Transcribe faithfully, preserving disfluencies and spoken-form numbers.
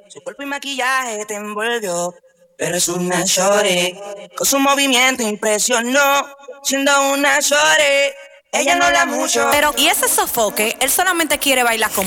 Su cuerpo y maquillaje te envolvió, pero es una shorty. Con su movimiento impresionó, siendo una shorty. Ella no habla mucho, Pero, ¿y ese sofoque? Él solamente quiere bailar con